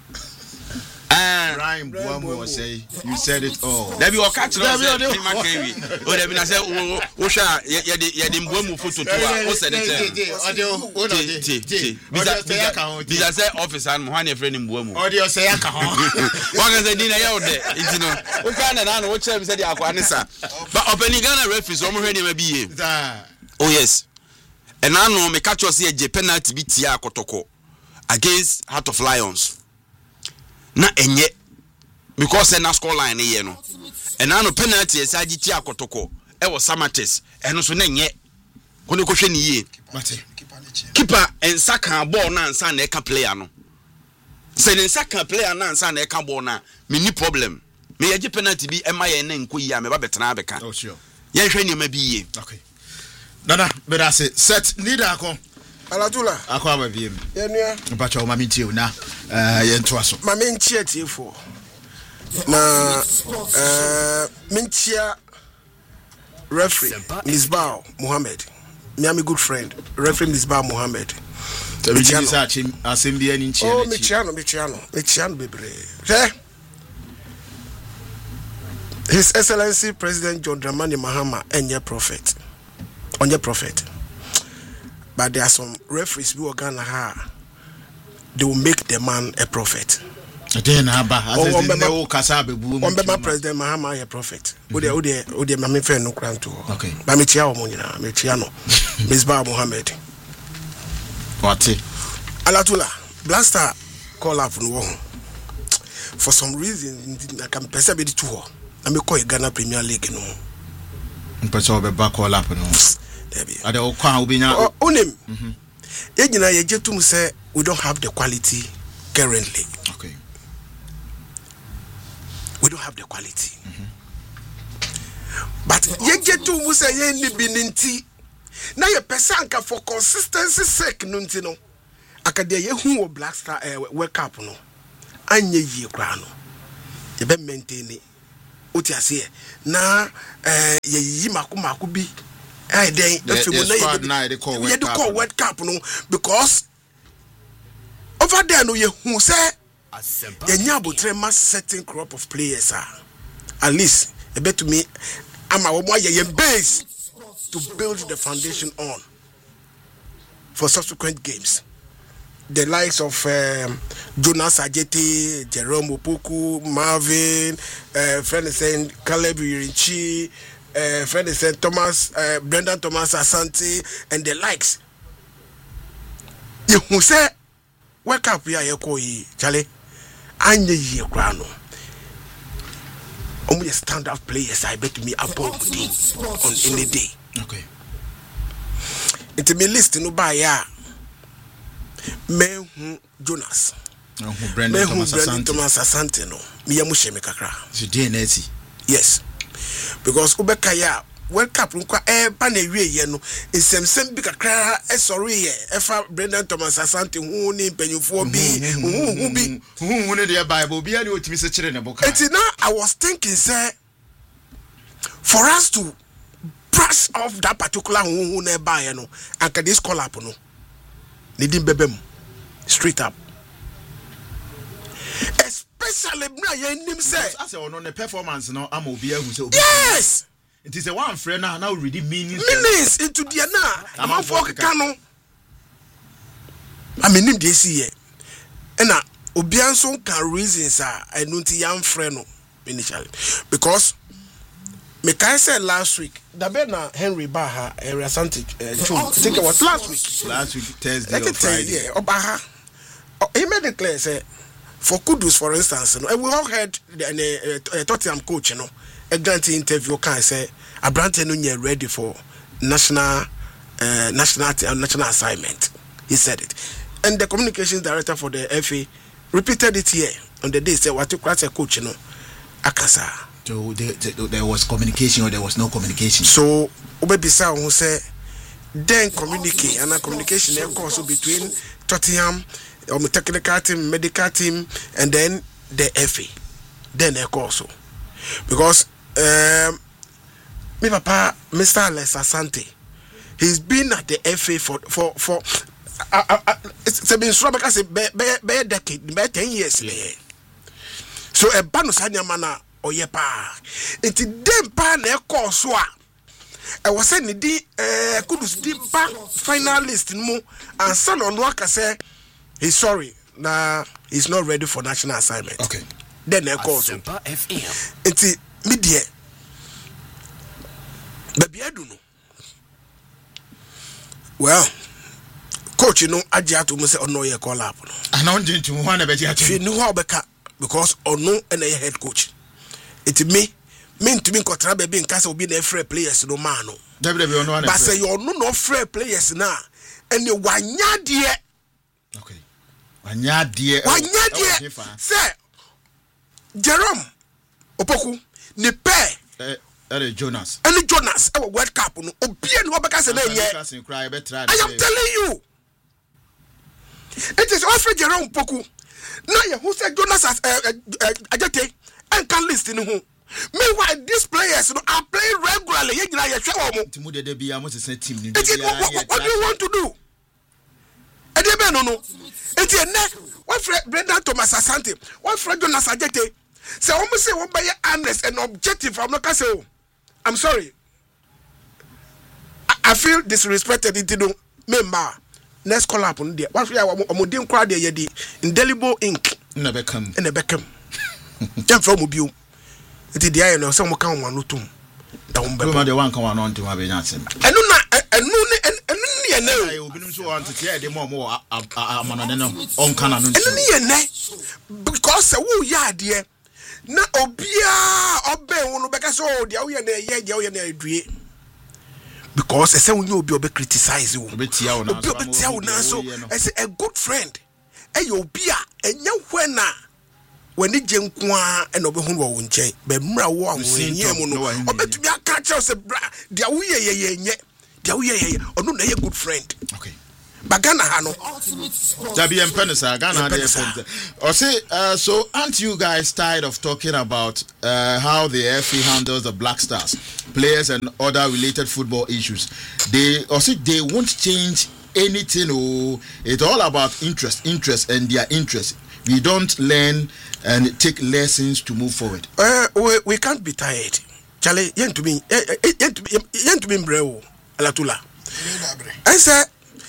ah Brian Buamu say you said it all there be o catch no say Prima Kenwi o there be na say o hwa ye de ye de Buamu photo to a o said it o de o no de bisa say officer no hwan e friend Buamu o de o say aka ho wa ga say din na ye o de enti no o ka na na o chere bi say de akwa ne sa but opening Ghana referees o mo hwe ne ma bi ye oh yes and now no me catch us here penalty bi tia akotoko against Heart of Lions na enye because na score line here no and now no penalty e sa tia akotoko e wo Samates eno so na enye ko ne ko hwe ni ye keeper en saka ball na ansa na e ka player no se ne saka player na ansa na e ka ball na me ni problem me ye penalty bi e ma ye na nko yi a me ba betena abeka oh sure ye hwe ni ma bi ye okay nana better say set leader akon Alatula akwa ba biem yenua mpacha o mami tie na eh ye nto aso mami nchie tie fo na eh minchia referee Misbah Mohammed me am a good friend referee Misbah Mohammed so we just search him assembly ani nchie oh michiano michiano michiano bebre eh His Excellency President John Dramani Mahama enye prophet onye prophet but there are some referees who are gonna ha they will make the man a prophet then aba as they know kasa bebu on be President Mahama a prophet ode ode ode mame fe no kranto okay ba me chia o mo nyina me chia no Misbah Mohammed what Alatula Blaster call up no for some reason I can perceive it too na me call Ghana Premier League no mpesa obe back call up no ade o kwa obinya onim mhm ejina ye jetum say we don't have the quality currently okay we don't have the quality mm-hmm. But ye jetum say ye ni bininti na ye pesanka for consistency sake no ntino akade ye hu wo Black Star eh, World Cup no anye yie kra no ye be maintain oti ase na eh ye yi mako mako bi eh den afimu na ye they call ye call World Cup no because over there no ye hu say ye nya abotre ma certain crop of players are at least e bet me ama wo mo ye base to build the foundation on for subsequent games. The likes of um, Jonas Ajeti, Jerome Opoku, Marvin, uh, friend is saying Caleb Irinchi, uh, friend is saying Thomas, uh, Brendan Thomas Asante, and the likes. You who say, wake up here, you call ye, Charlie, and ye grano. Only stand-up players, I bet me upon on any day. Okay. It's me list no buy ya. Me Jonas. No Brendan Thomas Asante. Thomas Asante no. Me ya mushe me kakra. So D N S. Yes. Because ubeka ya World Cup nkwa e ba na wie ye no nsem bi kakra e sorry ye e fa Brendan Thomas Asante hu ni mpanyufo bi hu hu bi hu hu ne de Bible bi ani otimi se kire ne boka. It's now I was thinking say for us to brush off that particular hu hu na ba ye no anka this call up no needing bebem straight up, especially bra ye nim say as e no performance no am obi ahu say yes it is a one friend now now ready meanings meanings into the na am for kano I mean nim dey see here na obi anso can reasons are enu nti yam friend no initially because me can say last week that be na Henry Baha area Asante uh, I think it was last week last week Thursday or Friday yeah Obaha oh, he made it clear say for Kudus for instance you know, and we all heard the uh, uh, Tottenham coach you know a grant interview can say Abrante no nye ready for national uh, national uh, national assignment he said it and the communications director for the F A repeated it here on the day say what to class a coach you know akasa. So there, there was communication or there was no communication. So Obebisa who say then communicate and a communication also between Tottenham, or um, technical team, medical team, and then the F A. Then also because um, me papa Mister Alex Asante, he's been at the F A for for for uh, uh, uh, it's been so because be be a decade, be ten years. So a banus hanyamana. Oye pa enti dem pa na ekọ so a e wo se ne di eh Kudus di pa finalist mu and son on aka say he's sorry na he's not ready for national assignment. Okay, then ekọ so enti me die baby adu no well coach no agiato mu say ono ye call up no ana on jintu ho na be agiato fi ni ho obeka because ono na ye head coach. It me mean to me contra baby in case obi na free players no man no. W W no na. But say you no no free players na and you wanya de. Okay. Wanya de. Wanya de. Say Jerome Opoku ne pe eh eh Jonas. And Jonas e World Cup no obi e no obeka say na nye. I am telling you. It is also Jerome Opoku. Now you who said Jonas as Ajete and can listen who. Meanwhile, these players you know, are playing regularly. You know, what, what do you want to do? And they no no. And then what Fred Brendan Thomas Asante, what Fred Jonas Ajete. So almost say one by honest and objective. I'm not say, oh, I'm sorry. I, I feel disrespected. It do member. Next call up on there. What we are modern crowd there yedi indelible ink. Never come. And never come. Jump from you. It is the iron or some can one to down by the one come on to have a answer. I know not and no and no. I will be so on to tear the more more on canon. And because a woo yard dear. Na obia obe wonu beka so dia wo ye na ye dia wo ye na adue because ese won you obi criticize you obi tia wo na so obi tia wo na so ese a good friend e ye obi a enya hwena wani je nkoa e na obi hu wo nchen be mra wo anwo enye mu no obetumi aka che se bra dia wo ye ye ye nye dia wo ye onu na ye good friend okay but Ghana ha no Jabi Empenisa Ghana dey or say uh, so aren't you guys tired of talking about uh, how the F A handles the Black Stars players and other related football issues? They or say they won't change anything. Oh, it's all about interest interest and their interest. We don't learn and take lessons to move forward. Uh, we, we can't be tired. Charlie, yen to me, yen to me, yen to me, bro, Alatula. I said,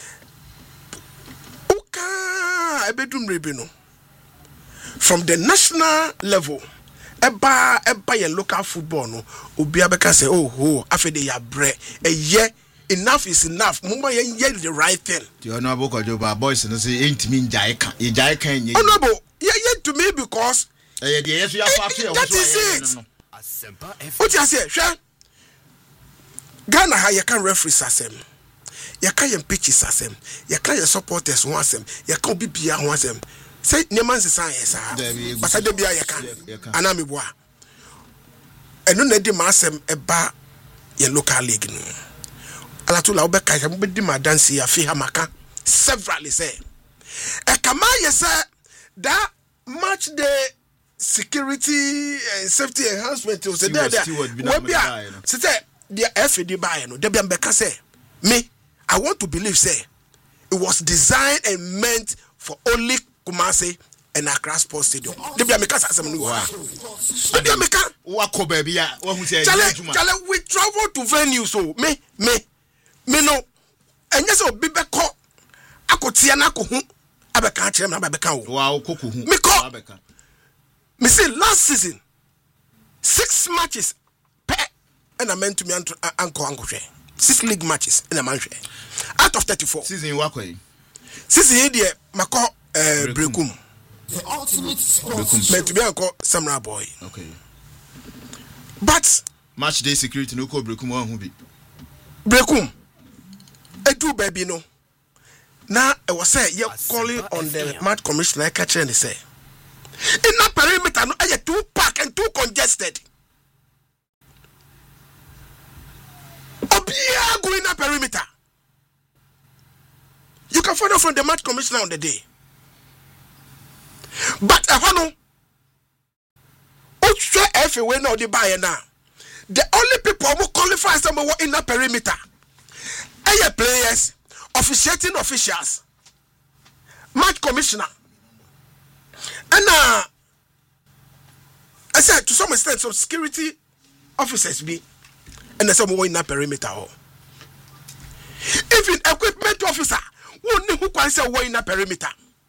Oka, a bedroom rebino. From the national level, eba eba ye local football no, obi abeka say, oh oh, after ya bre, a year. Enough is enough. Mumba ye ye the right thing. The honorable Kojoba boys and say ain't mean Jaika. Ye Jaika ye. Honorable, ye ye to me because eh yes we are party. That is it. What you say? Sure. Ghana ha ye can referee asem. Ye can ye pitches asem. Ye can ye supporters one asem. Ye can be bia one asem. Say neman se san yes ah. But I dey bia ye can. Anami boa. Eno na di ma asem eba ye local league no. Alatula obeka ya mbedi madansi ya fi hamaka several say e kama yesa that match day security and safety enhancement so there there we be say the F A D buy no there be mbeka say me I want to believe say it was designed and meant for only Kumasi and Accra Sports Stadium. There be mbeka say no wa there be mbeka wa ko ba bia wa hu say chale we travel to venue so me me me no enye se obi beko akotia na ko hu abeka akere na abeka wo wa koku hu me ko abeka me say last season six matches pe and I meant to me anko anko hwe six league matches and I man hwe out of thirty-four season wa ko yi season here dey mako eh brekum the ultimate brekum meant to be anko Samurai boy okay but match day security no ko brekum wa hu bi brekum edu baby no na e was say you calling on the match commissioner catch and say in that perimeter no e too packed and too congested obia go in that perimeter you can find out from the match commissioner on the day but a hono o try everywhere now the buy now the only people who qualify some in that perimeter are players, officiating officials, match commissioner. And uh, I said to some extent, some security officers be, and there's some in that perimeter. Even equipment officer, won't know who can say in that perimeter.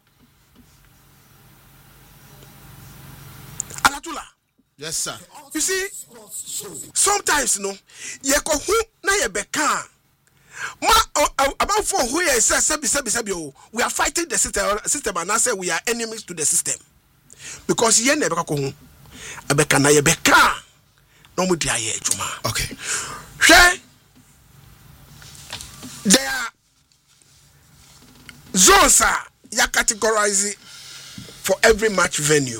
Alatula. Yes, sir. You see, sometimes, no, ye ko hu na ye beka. Ma about for who is sabi sabi sabi we are fighting the system system and I say we are enemies to the system because ye na beka ko hu abeka na ye beka no mu dia ye adwuma. Okay. Hwe there are zones are ya categorize for every match venue.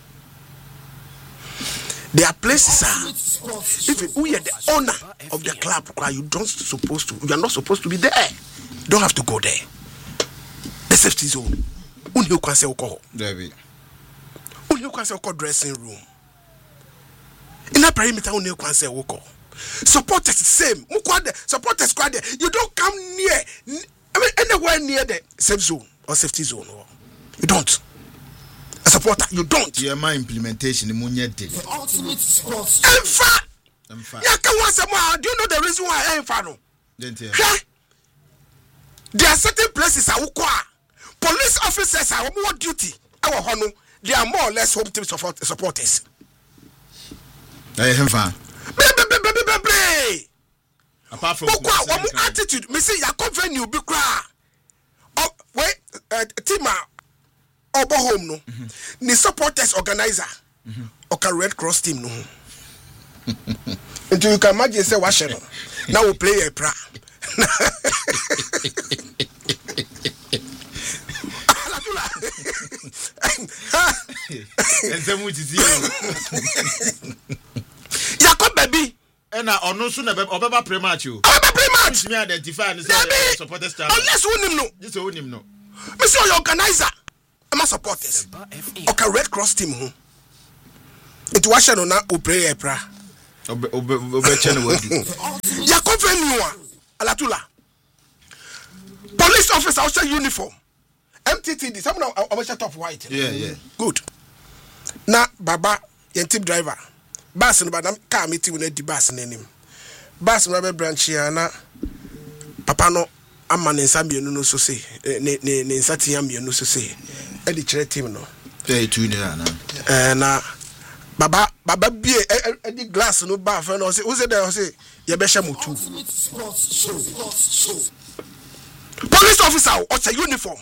There are places are if you are the owner of the club, you don't supposed to you are not supposed to be there. You don't have to go there. The safety zone. Uni you can say alcohol. David. Uni you can say alcohol dressing room. In that perimeter, uni you can say alcohol. Supporters same. Supporters squad. You don't come near. I mean anywhere near the safe zone or safety zone. You don't. A supporter, you don't. Yeah, my implementation in Munya Day. The ultimate sports. Enfa. Enfa. Yeah, can one someone? Do you know the reason why Enfa no? Yeah. There are certain places are ukwa. Police officers are more duty. Our hono, they are more or less home team support, supporters. Hey, Enfa. Baby, baby, baby, baby. Apart from ukwa, one attitude. Me say ya come venue be cry. Oh, wait, uh, team. Obo home no mm-hmm. Ni supporters organizer mm-hmm. Oka Red Cross team no until you can imagine say what no now we play a pra and some which is you Jacob baby na ono so na obeba pre-match o obeba pre-match me identify and say supporters star unless unim no this unim no me say your organizer am supporters okay red cross team ho it was no na o pray e pra obe obe che no wadi ya confirm you alatula police officer outside uniform M T T D someone o shut top white yeah yeah good na baba yen team driver bus no badam car meeting na di bus na nim bus no be branch ya na papa no ama ne nsa mienu no so say ne ne ne nsa tia mienu so say e di kire team no eh tu ni na eh na baba baba bie e di glass no ba fa no say who say there say ye be hye motu police officer o say uniform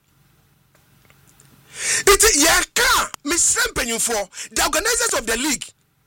it ye ka me sempenyu for the organizers of the league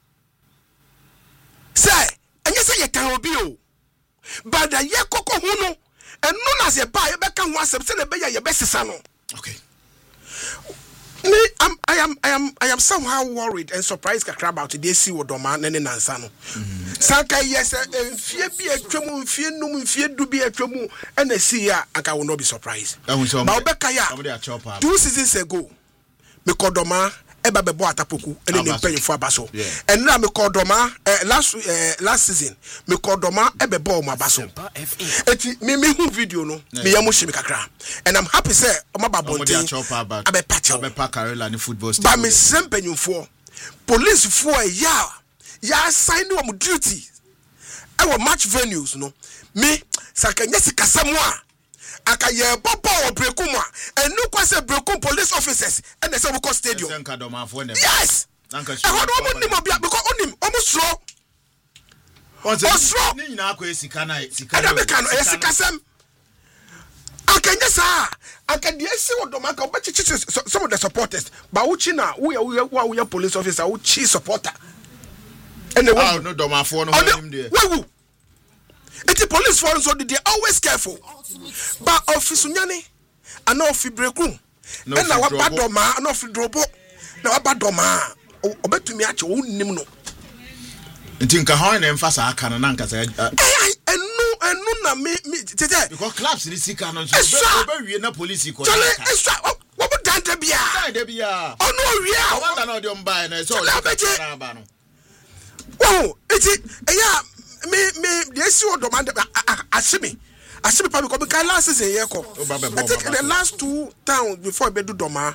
say enye say ye kan obi o but the ye koko hu no eno na se ba ye be kan ho asem say na be ye be sesa no okay me am I am I am I am somehow worried and surprised kakra about the see wodoma ne ne nansa no sanka yes enfie bi atwam enfie num enfie du bi atwam and see ya aka will not be surprised ba obeka ya two seasons ago me kodoma eba bebo atapoku ene ne mpanyfo abaso and na me kodoma last last season me kodoma ebebo o mabaso eti me me hu video no me yam hye me kakra and I'm happy say o mababontin abe patch abe pakarela ni football stadium ba me sempanyfo police fo ya ya sign no duty e wo match venues no me sakanya sikasamo a aka ye popo o brekum a enu kwase brekum police officers and say we call stadium yes nanka sure e ho no mo bia because onim o mo sro o sro ni nyina akọ esika na sika na be kan esika sem akanya sa aka die si wodoma ka obachichi some of the supporters ba uchi na wo ya wo ya police officer wo chi supporter and the one no domafo no him there wo it's police for so they always careful but office nyane ana ofi breakroom and na wabadoma ana ofi drobo na wabadoma obetumi ache wonnim no ntinka how na emphasize aka na nka say enu enu na me tete because clubs ni sika no so obewie na police ko chale extra wo bo dante bia dante bia ono wie a wanda na odi mba na so na ba no wo iti eya me me the issue of demand asimi asimi pa because because last season here ko I think the last two towns before be do doma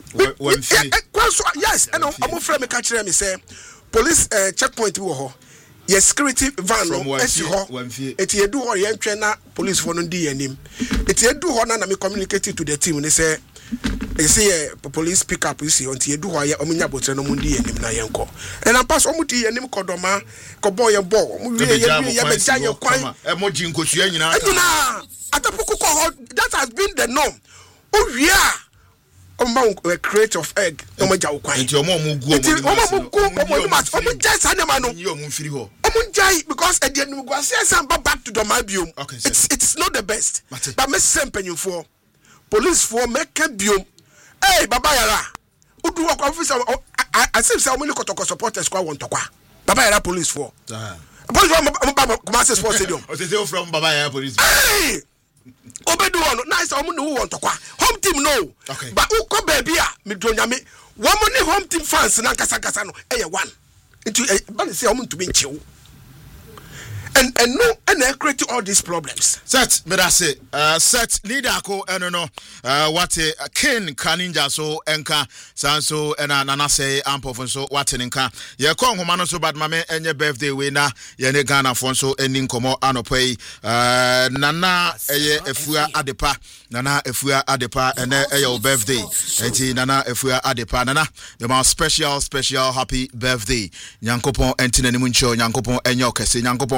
yes and I'm friend me catch me say police uh, checkpoint wo ho yes security van no esi ho eti edu ho ye ntwe na police for no di anim eti edu ho na na me communicate to the team they say they say police pick up you see until edu ho ye omunya botre no mundi anim na yenko and am pass omuti anim kodoma ko boy ye ball mu wie ye ye be jaye kwan e mo ji nkotua nyina nyina atapuku ko ho that has been the norm o wie a a crate of egg no mo jaw kwan enti omo mo gu omo mo gu omo ma omo jai sa nema no yi omo mfiri ho omo jai because e dey no go say say back to the biome it's it's not the best but me sempanyfo police for make biome hey baba yara udu wa officer asif say omo kotoko supporters kwa won tokwa baba yara police for police for mo come sports stadium o say from baba yara police hey obedu ono nice omo no won tokwa home team no okay. But who come baby a me do nyame wo mo ni home team fans na kasa kasa no eh one into but say omo to be nchew and and no and I create all these problems set me that say uh set leader ko eno no uh what uh, king kaninja so enka sanso ena nana say ampofo so what nka ye ko nhoma no so bad mame enye birthday we na ye ne Ghana fo so eni nkomo anopai uh nana eye efua adepa nana efua adepa ene eye birthday enti nana efua adepa nana the most special special happy birthday nyankopon enti nanimu ncho nyankopon enye okese nyankopon fo mfra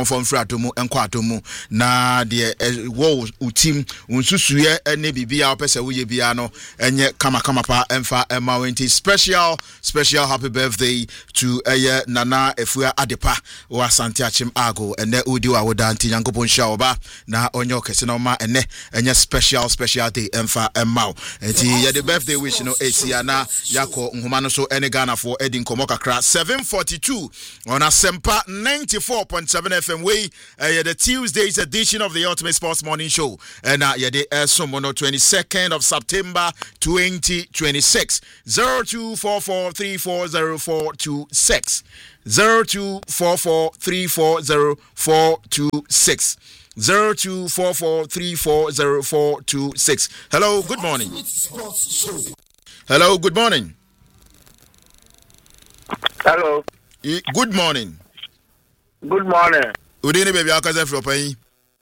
adomu enko adomu na de wo utim unsusuye ene bibia opese wo ye bia no enye kama kama pa emfa ema wenti special special happy birthday to eye Nana Efua Adepa wa Asante Achim Ago ene udi wa woda nti Nyankopon sha oba na onyo kese no ma ene enye special special day emfa ema nti ye the birthday wish no esia na yako nhoma no so ene Ghana for Edin Komo kakra seven forty-two on Asempa ninety-four point seven F M way uh, the Tuesday's edition of the Ultimate Sports Morning Show and uh, yeah the uh, Somono twenty-second of September twenty twenty-six zero two four four three four zero four two six zero two four four three four zero four two six zero two four four three four zero four two six. Hello, good morning. Hello, good morning. Hello. Y- good morning. Good morning. Udini baby akaze from pay.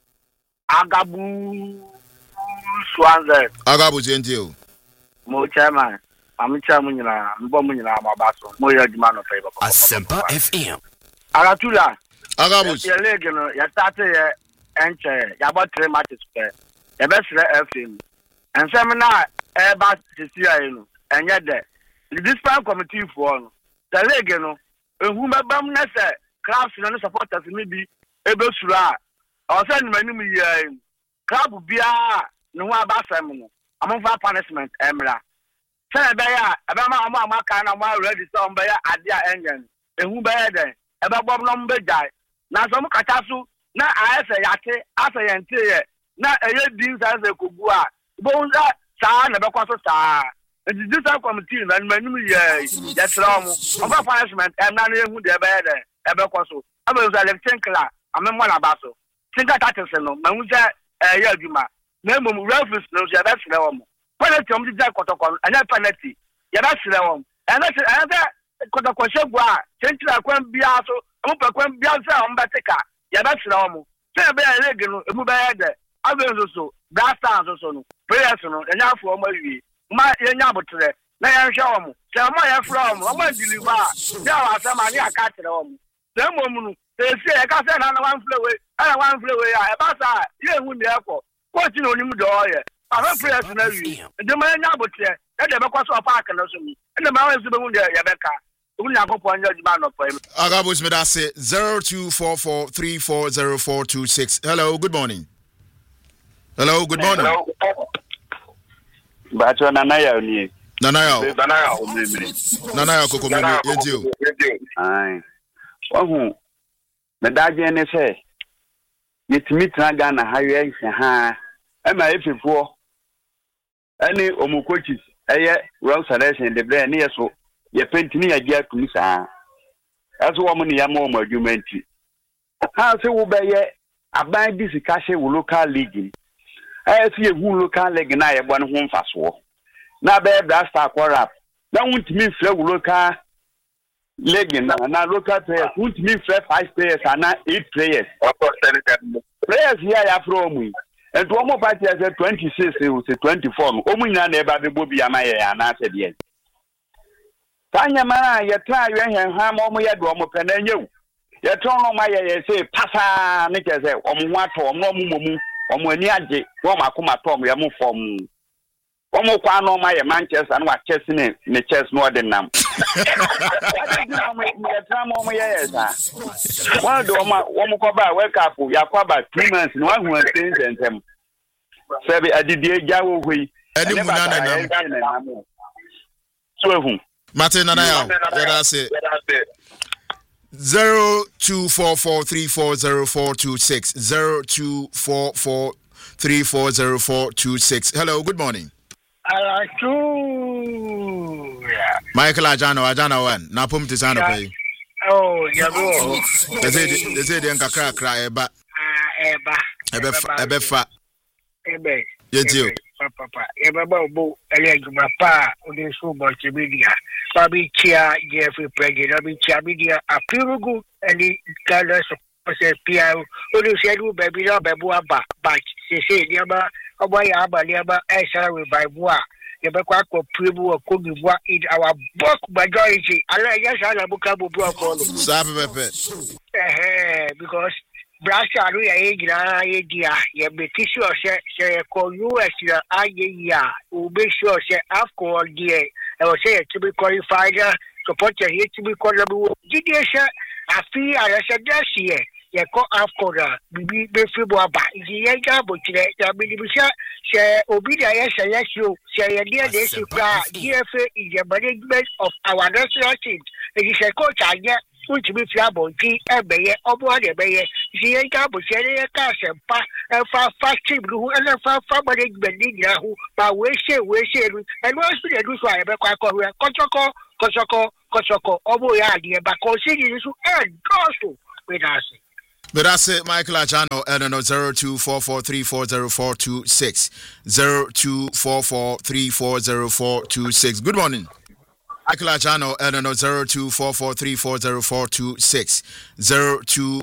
Agabu Swanze. Agabu Gentile. Mo chairman. I'm chairman nyina, mbo mu nyina mabaso. Mo ya djuma no favor. Asempa F M. Agatula. Agabu. Ya league no, ya start ye enche, ya about three matches pe. Ya be sre F M. And some na e ba sisi ayi no. Enye de. The discipline committee for no. The league no, ehu mebam na se clubs no supporters me bi ebe suru a. O se ni mani mu ye. Club bia no ho abasem no. Amonfa punishment emra. Say be ya, ebe ma ama ama ka na ma ready so mbe ya ade a enyen. Ehu be ya den. Ebe bob no mbe jai. Na so mu kacha so na ayese yate, asa yente ye. Na eye din sa se kogu a. Bo unza sa na be kwaso sa. The discipline committee na manu ye. Ya tra mu. Amonfa punishment emra na ehu de be ya den. Ebe kwaso. Ebe unza le tinkla. Ame mo na baso. Tinka tatese no. Ma unza eh ya adwuma. Na mum reference no ya be sre wo mo. Penalty on the Kotoko, and that penalty. Yabasila, and that's another Kotoko Shagua, Central Quam Biaso, Upa Quam Biasa on Batica, Yabasila, Say Bear Legan, Mubade, others also, Brass Stars also, prayers and now for my Yanabotre, Nayan Shawm, Samaya from, I want to deliver. There are some money I catch it home. Some woman, they say I can't send on one flow away, I want flow away, I pass, you win the airport. What's in on him door? I don't pray as an area. The man now, but yeah, and the back of park and also me. And the man is the one there, Yabeka. We now go on your demand of him. Agabus Medase zero two four four three four zero four two six. Hello, good morning. Hello, good morning. Hello. But when Nanaya ni. Nanaya. Nanaya. Nanaya Kokomemi, Yendio. Aye. Wahu. Medaje ne se. Yetimi tanga na haye ha. Ema efefo. Ani omukochis eye round selection de bre ne yeso ye pentini ya dia tumi saa aso wo mun ya mo mo adwumenti ha se wo beye aban discussion wo local league eh se ye hu local league na ye bo ne ho mfaso na be blaster corrupt na wuntimi fre wo local league na na local players wuntimi fre five players ana eight players players here ya from and one more party as a twenty-six, it was a twenty-four. Omina never be Bobby Amaya and I said yes. Tanya Mana, you try your hand, ham on your drum of pen and you. You turn on my say, Passa, Nick as a Omuato, Momu, Omuaniaji, Roma Kuma Tom, Yamu from Omoquano, my Manchester, and what chessing in the chess more than them. One do one cover wake up, Yakoba, three months, and one who has things and them. Seven, I did the Jawo we. Any Munana. So whom? Martin and I, that's it. Zero two four four three four zero four two six zero two four four three four zero four two six. Hello, good morning. Michael Ajano, Ajano one. Na pum tisano pay. Oh, yabo. They say they say they enka cry eba. Eba. Eba eba fa. Ebe. Yetio. Papa. Eba bo ele juma pa ode so bo chibidia. Babi chia Jeffrey President, babi chia bidia apirugu and colors of Pia. Ode sedu baby no bebu aba. But she say niaba oboy aba niaba esha we by boa. Yebekwa ko prebu or Cote d'Ivoire in our bulk majority. Allah yes, I buka bubu follow. Sabe pepe. Eh, because Brasha no ye nyina ye dia ye make sure say say ko U S na aye ya we make sure say after there e was say to be qualified support here to be qualified did you say afi ara say this year ye ko after bibi be fibo aba ye ga bo kire ya bi bi say say obi da ye say yes you say ye there dey see kra G F A is the management of our national team it is a coach anya which be fiable G ebeye obo de beye si ye ga bo say ye ka sempa e fa fa team ru e fa fa management ni nya hu ba we say we say and we speak do so e be kwa ko kotoko kotoko kotoko obo ya de ba consider so and go with us. But that's it, Michael Ajano, and no zero two four four three four zero four two six zero two four four three four zero four two six. Good morning. Michael Ajano, and no zero two four four three four zero four two six zero two